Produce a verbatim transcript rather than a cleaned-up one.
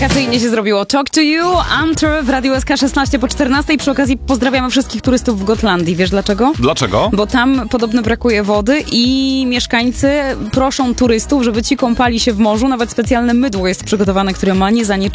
wakacyjnie się zrobiło. Talk to you, Antr w Radiu S K szesnaście po czternastej. Przy okazji pozdrawiamy wszystkich turystów w Gotlandii. Wiesz dlaczego? Dlaczego? Bo tam podobno brakuje wody i mieszkańcy proszą turystów, żeby ci kąpali się w morzu. Nawet specjalne mydło jest przygotowane, które ma nie zanieczyszczać